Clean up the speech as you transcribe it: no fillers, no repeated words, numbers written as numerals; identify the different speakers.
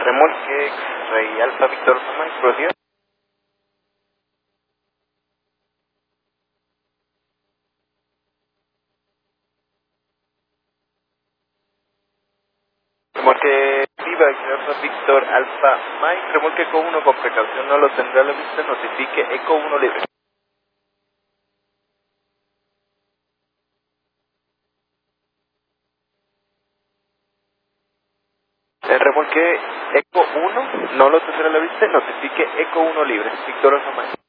Speaker 1: Remolque X-Ray Alfa Víctor Román, prosiga. Remolque Viva Alfa Víctor Alfa Mike, remolque Eco 1 con precaución, no lo tendrá a la vista, notifique Eco 1 libre. El remolque Eco 1 no lo tendrá a la vista, notifique Eco 1 libre. Víctor Alfa Mike.